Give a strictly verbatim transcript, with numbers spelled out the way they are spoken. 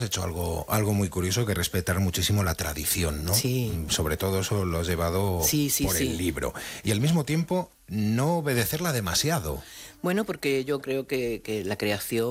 Has hecho algo, algo muy curioso, que respetar muchísimo la tradición, ¿no? Sí. Sobre todo eso lo has llevado sí, sí, por sí. el libro. Y al mismo tiempo no obedecerla demasiado. Bueno, porque yo creo que, que la creación